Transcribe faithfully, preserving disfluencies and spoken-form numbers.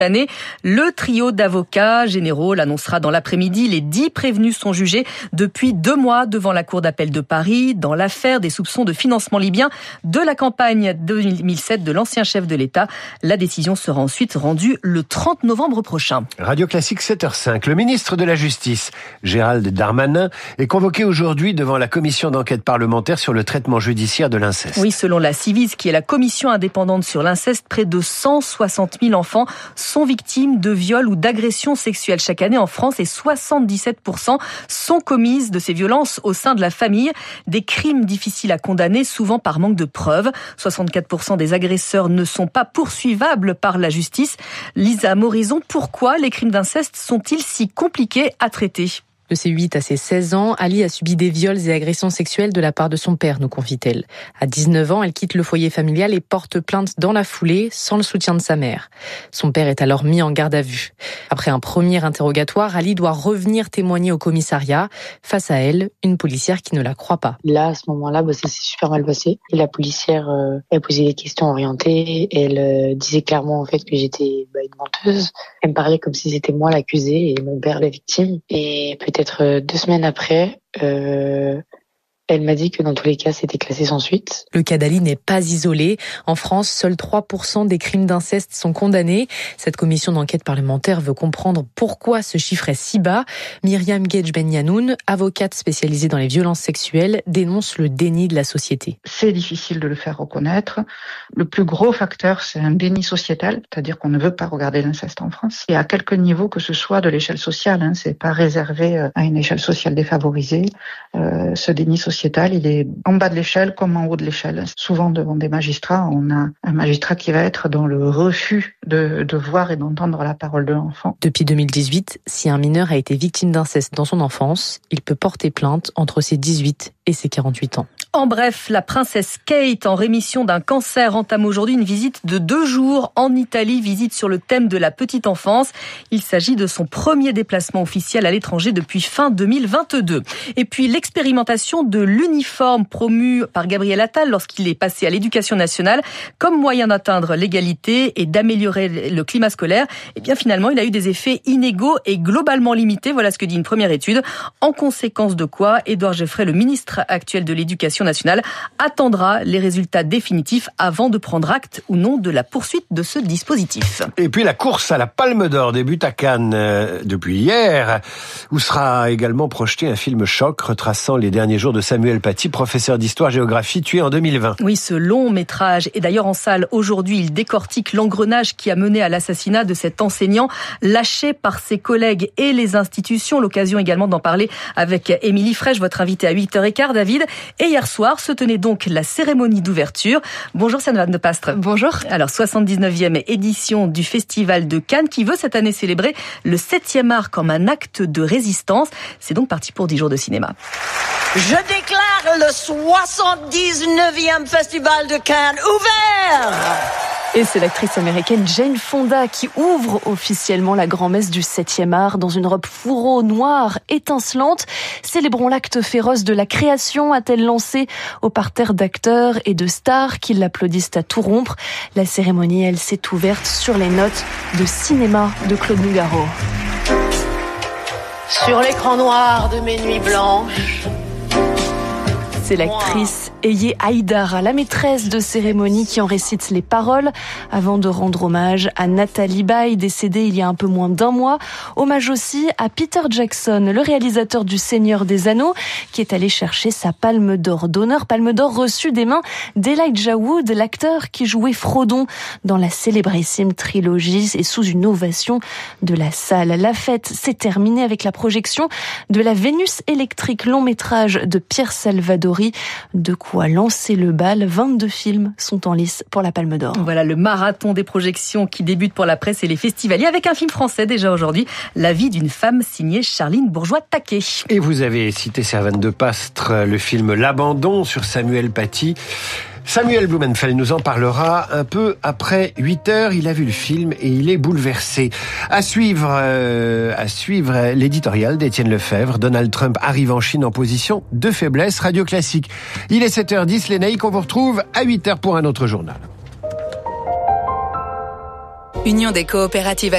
année. Le trio d'avocats généraux l'annoncera dans l'après-midi. Les dix prévenus sont jugés depuis deux mois devant la Cour d'appel de Paris dans l'affaire des soupçons de financement libyen de la campagne deux mille sept de l'ancien chef de l'État. La décision sera ensuite rendue le trente novembre prochain. Radio Classique sept heures cinq. Le ministre de la Justice, Gérald Darmanin, est convoqué aujourd'hui devant la commission d'enquête parlementaire sur le traitement judiciaire de l'inceste. Oui, selon la Civis, qui est la commission indépendante sur l'inceste, près de cent soixante mille enfants sont victimes de viols ou d'agressions sexuelles chaque année en France et soixante-dix-sept pour cent sont commises de ces violences au sein de la famille. Des crimes difficiles à condamner, souvent par manque de preuves. soixante-quatre pour cent des agresseurs ne sont pas poursuivables par la justice. Lisa Morison, pourquoi les crimes d'inceste sont-ils si compliqués à traiter ? De ses huit à ses seize ans, Ali a subi des viols et agressions sexuelles de la part de son père, nous confie-t-elle. À dix-neuf ans, elle quitte le foyer familial et porte plainte dans la foulée, sans le soutien de sa mère. Son père est alors mis en garde à vue. Après un premier interrogatoire, Ali doit revenir témoigner au commissariat. Face à elle, une policière qui ne la croit pas. Là, à ce moment-là, bah, ça s'est super mal passé. Et la policière, euh, elle posait des questions orientées. Elle euh, disait clairement en fait que j'étais bah, une menteuse. Elle me parlait comme si c'était moi l'accusée et mon père la victime. Et peut-être Peut-être deux semaines après, euh, elle m'a dit que dans tous les cas, c'était classé sans suite. Le cas d'Ali n'est pas isolé. En France, seuls trois pour cent des crimes d'inceste sont condamnés. Cette commission d'enquête parlementaire veut comprendre pourquoi ce chiffre est si bas. Myriam Guedj-Benyanoun, avocate spécialisée dans les violences sexuelles, dénonce le déni de la société. C'est difficile de le faire reconnaître. Le plus gros facteur, c'est un déni sociétal, c'est-à-dire qu'on ne veut pas regarder l'inceste en France. Et à quelque niveau que ce soit de l'échelle sociale, hein, c'est pas réservé à une échelle sociale défavorisée. Euh, ce déni sociétal, il est en bas de l'échelle comme en haut de l'échelle. Souvent devant des magistrats, on a un magistrat qui va être dans le refus de, de voir et d'entendre la parole de l'enfant. Depuis deux mille dix-huit, si un mineur a été victime d'inceste dans son enfance, il peut porter plainte entre ses dix-huit et ses quarante-huit ans. En bref, la princesse Kate, en rémission d'un cancer, entame aujourd'hui une visite de deux jours en Italie, visite sur le thème de la petite enfance. Il s'agit de son premier déplacement officiel à l'étranger depuis fin deux mille vingt-deux. Et puis l'expérimentation de l'uniforme promue par Gabriel Attal lorsqu'il est passé à l'éducation nationale comme moyen d'atteindre l'égalité et d'améliorer le climat scolaire. Et bien finalement, il a eu des effets inégaux et globalement limités. Voilà ce que dit une première étude. En conséquence de quoi, Édouard Geoffrey, le ministre actuel de l'Éducation nationale, attendra les résultats définitifs avant de prendre acte ou non de la poursuite de ce dispositif. Et puis la course à la Palme d'Or débute à Cannes euh, depuis hier, où sera également projeté un film choc retraçant les derniers jours de Samuel Paty, professeur d'histoire-géographie tué en deux mille vingt. Oui, ce long métrage est d'ailleurs en salle aujourd'hui. Il décortique l'engrenage qui a mené à l'assassinat de cet enseignant lâché par ses collègues et les institutions. L'occasion également d'en parler avec Émilie Fraîche, votre invitée à huit heures quinze, David. Et hier soir se tenait donc la cérémonie d'ouverture. Bonjour Siane de Pastre. Bonjour. Alors, soixante-dix-neuvième édition du Festival de Cannes qui veut cette année célébrer le septième art comme un acte de résistance. C'est donc parti pour dix jours de cinéma. Je déclare le soixante-dix-neuvième Festival de Cannes ouvert. Et c'est l'actrice américaine Jane Fonda qui ouvre officiellement la grand-messe du septième art dans une robe fourreau noire étincelante. Célébrons l'acte féroce de la création, a-t-elle lancé au parterre d'acteurs et de stars qui l'applaudissent à tout rompre. La cérémonie, elle, s'est ouverte sur les notes de cinéma de Claude Nougaro. Sur l'écran noir de mes nuits blanches. C'est l'actrice Eye Haïdara, la maîtresse de cérémonie qui en récite les paroles avant de rendre hommage à Nathalie Baye, décédée il y a un peu moins d'un mois. Hommage aussi à Peter Jackson, le réalisateur du Seigneur des Anneaux, qui est allé chercher sa palme d'or d'honneur, palme d'or reçue des mains d'Elijah Wood, l'acteur qui jouait Frodon dans la célébrissime trilogie et sous une ovation de la salle. La fête s'est terminée avec la projection de la Vénus électrique, long métrage de Pierre Salvadori. De quoi lancer le bal. vingt-deux films sont en lice pour la Palme d'Or. Voilà le marathon des projections qui débute pour la presse et les festivaliers avec un film français déjà aujourd'hui, La vie d'une femme, signé Charline Bourgeois-Taquet. Et vous avez cité Servane de Pastre, le film L'Abandon sur Samuel Paty. Samuel Blumenfeld nous en parlera un peu après huit heures. Il a vu le film et il est bouleversé. À suivre, euh, à suivre l'éditorial d'Étienne Lefebvre. Donald Trump arrive en Chine en position de faiblesse. Radio Classique. Il est sept heures dix. Les Naïcs, on vous retrouve à huit heures pour un autre journal. Union des coopératives